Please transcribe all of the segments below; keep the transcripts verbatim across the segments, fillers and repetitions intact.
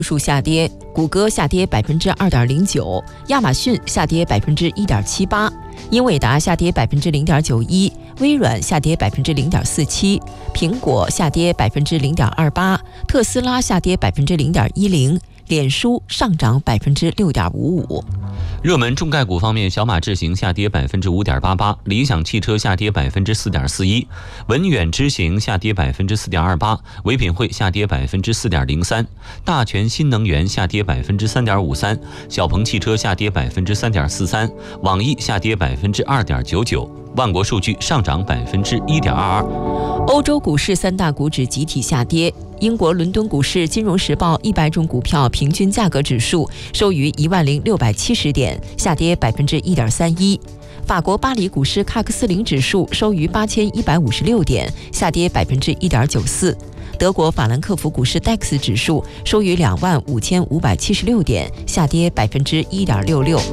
数下跌，谷歌下跌百分之二点零九，亚马逊下跌百分之一点七八，英伟达下跌百分之零点九一，微软下跌百分之零点四七，苹果下跌百分之零点二八，特斯拉下跌百分之零点一零，脸书上涨百分之六点五五。 热门中概股方面，小马智行下跌百分之五点八八，理想汽车下跌百分之四点四一，文远知行下跌百分之四点二八，唯品会下跌百分之四点零三，大全新能源下跌百分之三点五三，小鹏汽车下跌百分之三点四三，网易下跌百分之二点九九，万国数据上涨百分之一点二二。 欧洲股市三大股指集体下跌，英国伦敦股市金融时报一百种股票平均价格指数收于一万零六百七十点，下跌百分之一点三一。法国巴黎股市喀克斯林指数收于八千一百五十六点，下跌百分之一点九四。德国法兰克福股市 D A X 指数收于两万五千五百七十六点，下跌百分之一点六六。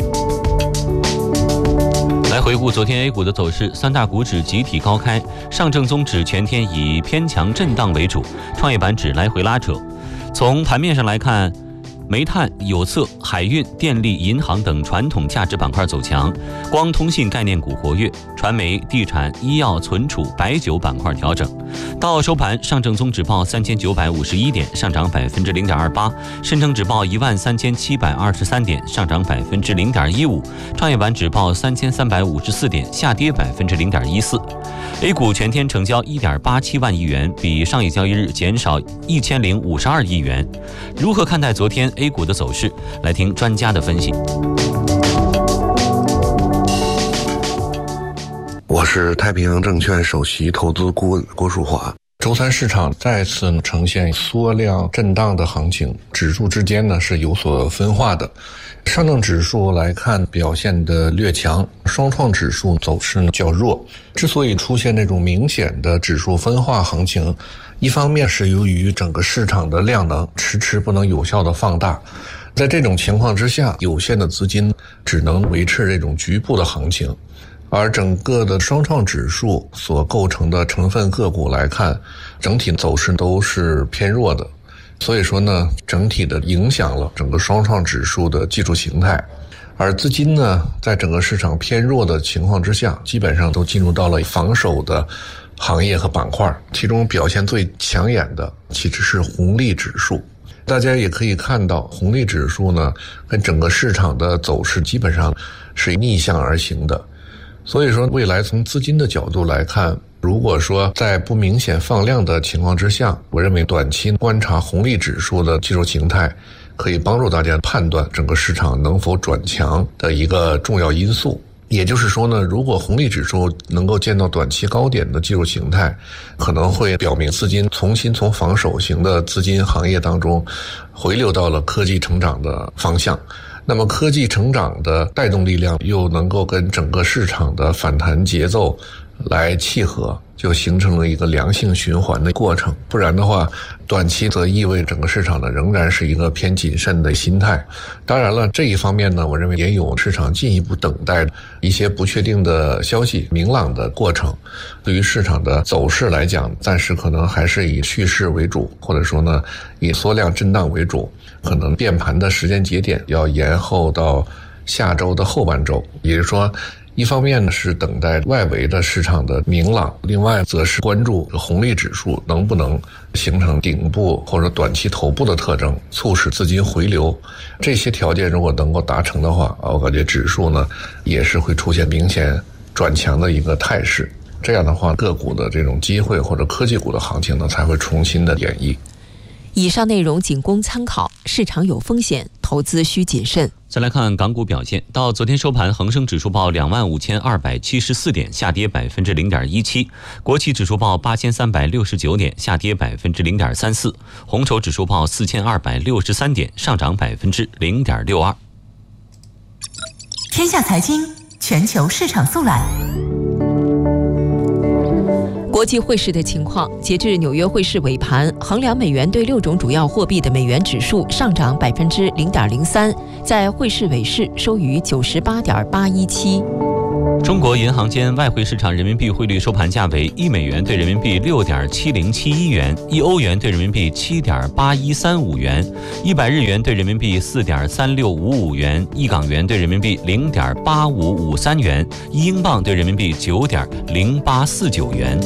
来回顾昨天 A 股的走势，三大股指集体高开，上证综指全天以偏强震荡为主，创业板指来回拉扯。从盘面上来看，煤炭、有色、海运、电力、银行等传统价值板块走强，光通信概念股活跃，传媒、地产、医药、存储、白酒板块调整。到收盘，上证综指报三千九百五十一点，上涨百分之零点二八；深成指报一万三千七百二十三点，上涨百分之零点一五；创业板指报三千三百五十四点，下跌百分之零点一四。A 股全天成交一点八七万亿元，比上一交易日减少一千零五十二亿元。如何看待昨天 A 股的走势？来听专家的分析。 我是太平洋证券首席投资顾问郭树华。周三市场再次呈现缩量震荡的行情，指数之间呢是有所分化的。上证指数来看表现的略强，双创指数走势较弱。之所以出现这种明显的指数分化行情，一方面是由于整个市场的量能迟迟不能有效的放大，在这种情况之下，有限的资金只能维持这种局部的行情。而整个的双创指数所构成的成分个股来看，整体走势都是偏弱的，所以说呢，整体的影响了整个双创指数的技术形态。而资金呢，在整个市场偏弱的情况之下，基本上都进入到了防守的行业和板块，其中表现最抢眼的其实是红利指数。大家也可以看到，红利指数呢，跟整个市场的走势基本上是逆向而行的。所以说，未来从资金的角度来看，如果说在不明显放量的情况之下，我认为短期观察红利指数的技术形态，可以帮助大家判断整个市场能否转强的一个重要因素。也就是说呢，如果红利指数能够见到短期高点的技术形态，可能会表明资金重新从防守型的资金行业当中回流到了科技成长的方向。那么科技成长的带动力量又能够跟整个市场的反弹节奏来契合，就形成了一个良性循环的过程。不然的话，短期则意味整个市场呢仍然是一个偏谨慎的心态。当然了，这一方面呢，我认为也有市场进一步等待一些不确定的消息明朗的过程。对于市场的走势来讲，暂时可能还是以蓄势为主，或者说呢以缩量震荡为主，可能变盘的时间节点要延后到下周的后半周。也就是说，一方面呢是等待外围的市场的明朗，另外则是关注红利指数能不能形成顶部或者短期头部的特征，促使资金回流。这些条件如果能够达成的话，我感觉指数呢也是会出现明显转强的一个态势。这样的话，个股的这种机会或者科技股的行情呢才会重新的演绎。 以上内容仅供参考，市场有风险，投资需谨慎。 再来看港股表现，到昨天收盘，恒生指数报两万五千二百七十四点，下跌百分之零点一七；国企指数报八千三百六十九点，下跌百分之零点三四；红筹指数报四千二百六十三点，上涨百分之零点六二。 天下财经全球市场速览。 国际汇市的情况，截至纽约汇市尾盘，衡量美元对六种主要货币的美元指数上涨百分之零点零三，在汇市尾市收于九十八点八一七。 中国银行间外汇市场人民币汇率收盘价为一美元兑人民币六点七零七一元，一欧元兑人民币七点八一三五元，一百日元兑人民币四点三六五五元，一港元兑人民币零点八五五三元，一英镑兑人民币九点零八四九元。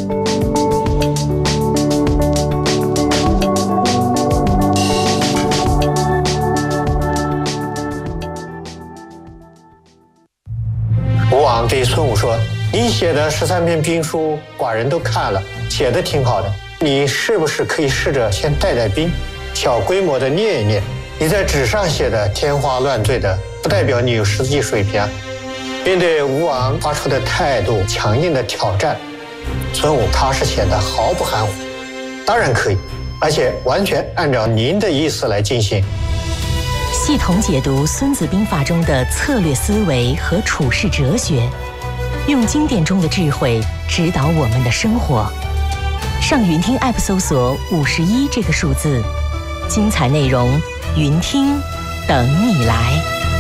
吴王对孙武说：“你写的十三篇兵书，寡人都看了，写的挺好的。你是不是可以试着先带带兵，小规模的念一念？你在纸上写的天花乱坠的，不代表你有实际水平啊。”面对吴王发出的态度强硬的挑战，孙武踏实显得毫不含糊：“当然可以，而且完全按照您的意思来进行。” 系统解读《孙子兵法》中的策略思维和处世哲学，用经典中的智慧指导我们的生活。上云听 App 搜索五十一这个数字，精彩内容云听等你来。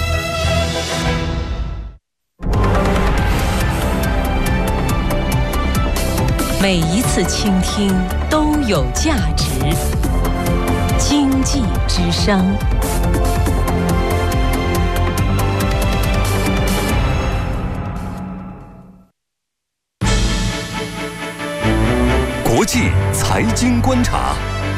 每一次倾听都有价值。经济之声。 国际财经观察。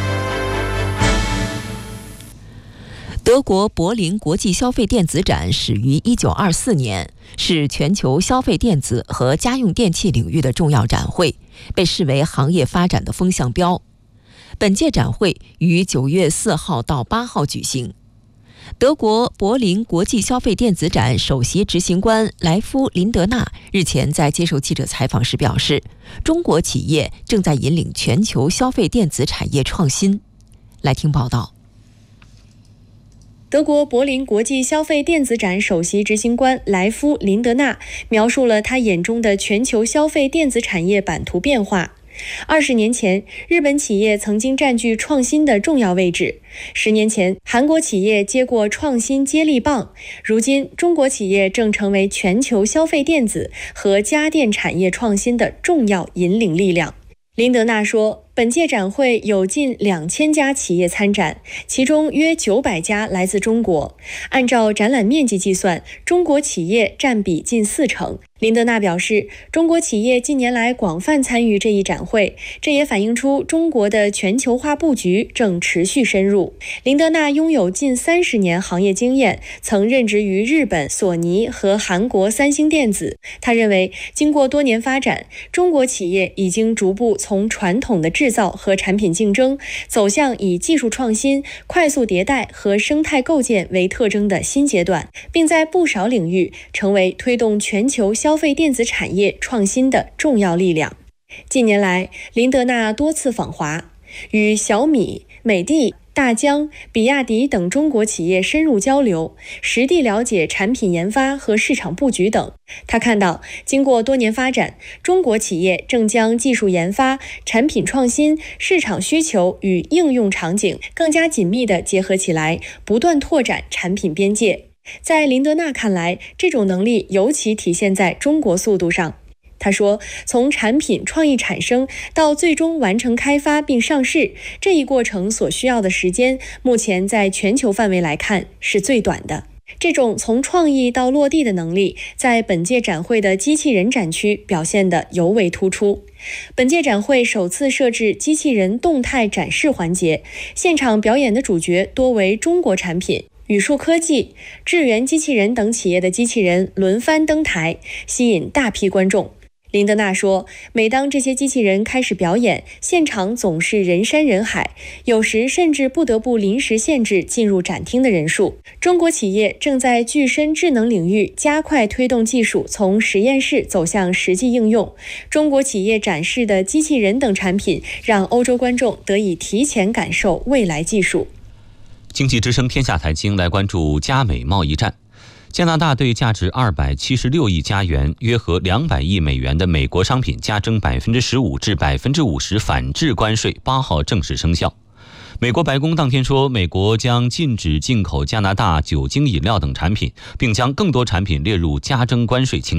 德国柏林国际消费电子展始于一九二四年，是全球消费电子和家用电器领域的重要展会，被视为行业发展的风向标。本届展会于九月四号到八号举行。德国柏林国际消费电子展首席执行官莱夫·林德纳日前在接受记者采访时表示，中国企业正在引领全球消费电子产业创新。来听报道。 德国柏林国际消费电子展首席执行官莱夫·林德纳描述了他眼中的全球消费电子产业版图变化。二十年前，日本企业曾经占据创新的重要位置；十年前，韩国企业接过创新接力棒；如今，中国企业正成为全球消费电子和家电产业创新的重要引领力量。林德纳说，本届展会有近两千家企业参展，其中约九百家来自中国。按照展览面积计算，中国企业占比近四成。林德纳表示，中国企业近年来广泛参与这一展会，这也反映出中国的全球化布局正持续深入。林德纳拥有近三十年行业经验，曾任职于日本索尼和韩国三星电子。他认为，经过多年发展，中国企业已经逐步从传统的制造和产品竞争，走向以技术创新、快速迭代和生态构建为特征的新阶段，并在不少领域成为推动全球消费电子产业创新的重要力量。近年来，林德纳多次访华，与小米、美的、大疆、比亚迪等中国企业深入交流，实地了解产品研发和市场布局等。他看到，经过多年发展，中国企业正将技术研发、产品创新、市场需求与应用场景更加紧密地结合起来，不断拓展产品边界。在林德纳看来，这种能力尤其体现在中国速度上。他说，从产品创意产生到最终完成开发并上市，这一过程所需要的时间，目前在全球范围来看是最短的。这种从创意到落地的能力，在本届展会的机器人展区表现得尤为突出。本届展会首次设置机器人动态展示环节，现场表演的主角多为中国产品。宇树科技、智源机器人等企业的机器人轮番登台，吸引大批观众。林德纳说，每当这些机器人开始表演，现场总是人山人海，有时甚至不得不临时限制进入展厅的人数。中国企业正在具身智能领域加快推动技术从实验室走向实际应用。中国企业展示的机器人等产品，让欧洲观众得以提前感受未来技术。 经济之声天下财经来关注加美贸易战。加拿大对价值二百七十六亿加元、约合两百亿美元的美国商品加征百分之十五至百分之五十反制关税，八号正式生效。美国白宫当天说，美国将禁止进口加拿大酒精饮料等产品，并将更多产品列入加征关税清单。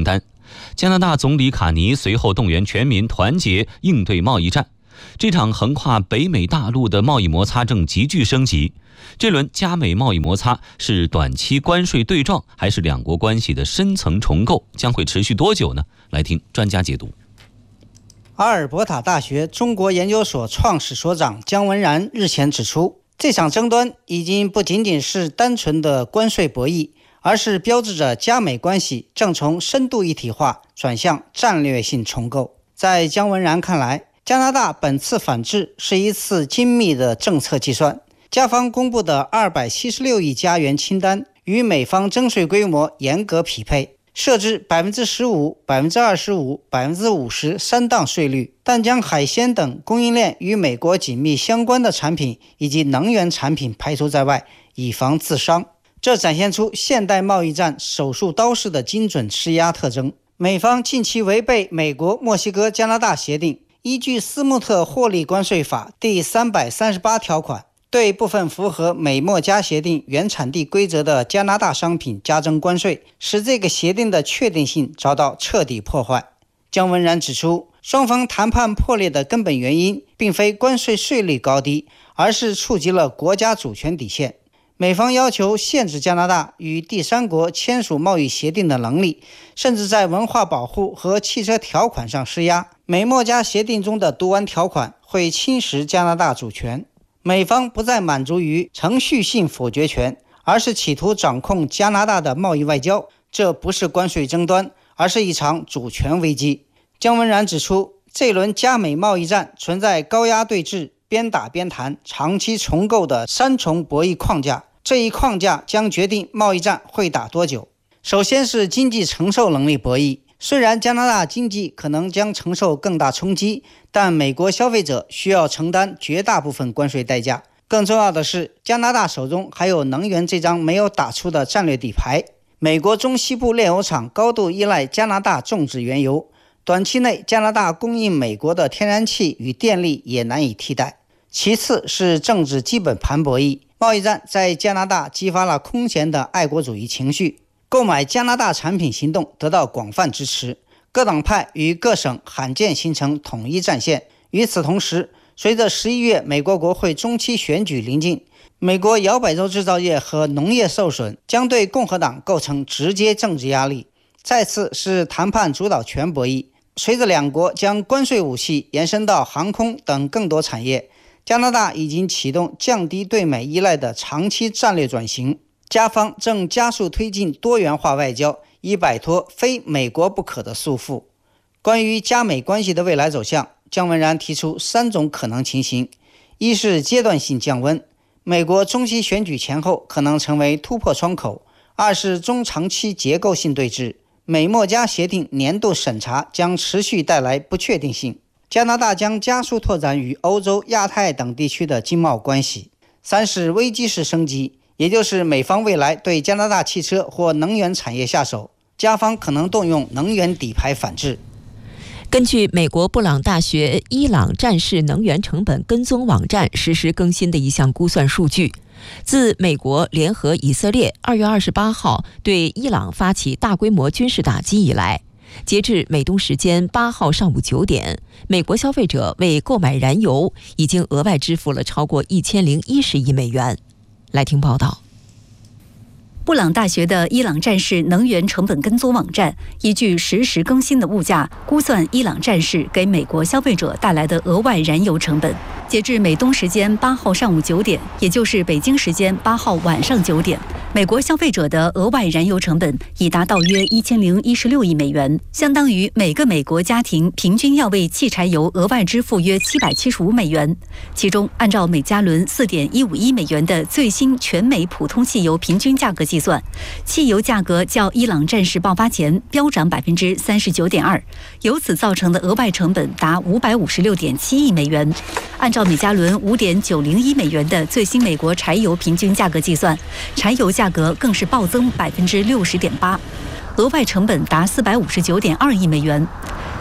加拿大总理卡尼随后动员全民团结应对贸易战。这场横跨北美大陆的贸易摩擦正急剧升级。这轮加美贸易摩擦是短期关税对撞，还是两国关系的深层重构？将会持续多久呢？来听专家解读。 阿尔伯塔大学中国研究所创始所长姜文然日前指出，这场争端已经不仅仅是单纯的关税博弈，而是标志着加美关系正从深度一体化转向战略性重构。在姜文然看来，加拿大本次反制是一次精密的政策计算，加方公布的二百七十六亿加元清单与美方征税规模严格匹配，设置 百分之十五、百分之二十五、百分之五十 三档税率，但将海鲜等供应链与美国紧密相关的产品以及能源产品排除在外，以防自伤。这展现出现代贸易战手术刀式的精准施压特征。美方近期违背美国、墨西哥、加拿大协定，依据斯穆特获利关税法第三百三十八条款，对部分符合美墨加协定原产地规则的加拿大商品加征关税，使这个协定的确定性遭到彻底破坏。姜文然指出，双方谈判破裂的根本原因并非关税税率高低，而是触及了国家主权底线。美方要求限制加拿大与第三国签署贸易协定的能力，甚至在文化保护和汽车条款上施压。美墨加协定中的读完条款会侵蚀加拿大主权。美方不再满足于程序性否决权，而是企图掌控加拿大的贸易外交。这不是关税争端，而是一场主权危机。姜文然指出，这轮加美贸易战存在高压对峙、边打边谈、长期重构的三重博弈框架，这一框架将决定贸易战会打多久。首先是经济承受能力博弈，虽然加拿大经济可能将承受更大冲击，但美国消费者需要承担绝大部分关税代价。更重要的是，加拿大手中还有能源这张没有打出的战略底牌。美国中西部炼油厂高度依赖加拿大种植原油，短期内加拿大供应美国的天然气与电力也难以替代。其次是政治基本盘博弈，贸易战在加拿大激发了空前的爱国主义情绪，购买加拿大产品行动得到广泛支持，各党派与各省罕见形成统一战线。与此同时，随着十一月美国国会中期选举临近，美国摇摆州制造业和农业受损将对共和党构成直接政治压力。再次是谈判主导权博弈，随着两国将关税武器延伸到航空等更多产业，加拿大已经启动降低对美依赖的长期战略转型，加方正加速推进多元化外交，以摆脱非美国不可的束缚。关于加美关系的未来走向，姜文然提出三种可能情形：一是阶段性降温，美国中期选举前后可能成为突破窗口；二是中长期结构性对峙，美墨加协定年度审查将持续带来不确定性，加拿大将加速拓展与欧洲、亚太等地区的经贸关系；三是危机式升级，也就是美方未来对加拿大汽车或能源产业下手，加方可能动用能源底牌反制。 根据美国布朗大学伊朗战事能源成本跟踪网站实时更新的一项估算数据，自美国联合以色列二月二十八号对伊朗发起大规模军事打击以来，截至美东时间八号上午九点，美国消费者为购买燃油已经额外支付了超过一千零一十亿美元。来听报道。 布朗大学的伊朗战事能源成本跟踪网站依据实时更新的物价估算伊朗战事给美国消费者带来的额外燃油成本。截至美东时间八号上午九点，也就是北京时间八号晚上九点，美国消费者的额外燃油成本已达到约一千零一十六亿美元，相当于每个美国家庭平均要为汽柴油额外支付约七百七十五美元。其中，按照每加仑四点一五一美元的最新全美普通汽油平均价格计算，汽油价格较伊朗战事爆发前飙涨百分之三十九点二，由此造成的额外成本达五百五十六点七亿美元。按照每加仑五点九零一美元的最新美国柴油平均价格计算，柴油价格更是暴增百分之六十点八，额外成本达四百五十九点二亿美元。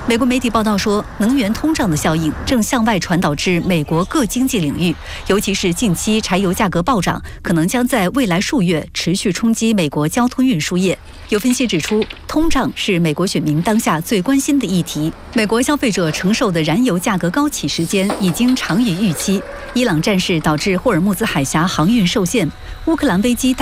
美国媒体报道说，能源通胀的效应正向外传导至美国各经济领域，尤其是近期柴油价格暴涨，可能将在未来数月持续冲击美国交通运输业。有分析指出，通胀是美国选民当下最关心的议题。美国消费者承受的燃油价格高企时间已经长于预期。伊朗战事导致霍尔木兹海峡航运受限，乌克兰危机